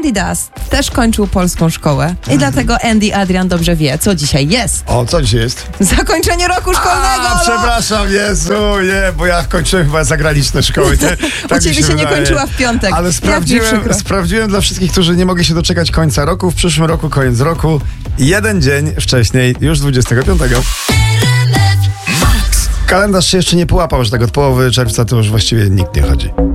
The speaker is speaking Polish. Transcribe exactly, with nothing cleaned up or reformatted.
Andy Dust też kończył polską szkołę i dlatego Andy Adrian dobrze wie, co dzisiaj jest. O, co dzisiaj jest? Zakończenie roku szkolnego! A, no! przepraszam, Jezu, nie, bo ja kończyłem chyba zagraniczne szkoły. Te, tak U ciebie mi się, się nie wydaje. kończyła w piątek. Ale Jak mi sprawdziłem, przykro. sprawdziłem dla wszystkich, którzy nie mogli się doczekać końca roku. W przyszłym roku koniec roku. Jeden dzień wcześniej, już dwudziestego piątego. Kalendarz się jeszcze nie połapał, że tak od połowy czerwca to już właściwie nikt nie chodzi.